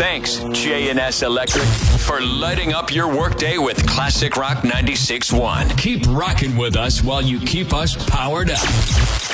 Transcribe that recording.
Thanks, J&S Electric, for lighting up your workday with Classic Rock 96.1. Keep rocking with us while you keep us powered up.